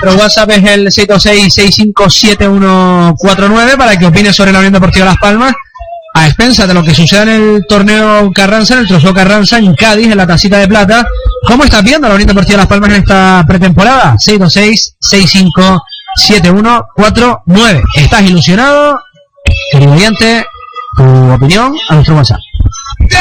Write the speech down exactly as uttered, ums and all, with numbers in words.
Nuestro WhatsApp es el seis dos seis, seis cinco siete uno cuatro nueve para que opines sobre la Unión Deportiva Las Palmas, a expensas de lo que suceda en el torneo Carranza, en el trofeo Carranza, en Cádiz, en la tacita de plata. ¿Cómo estás viendo a la Unión Deportiva Las Palmas en esta pretemporada? seis dos seis, seis cinco siete uno cuatro nueve. ¿Estás ilusionado? Querido oyente, tu opinión a nuestro WhatsApp.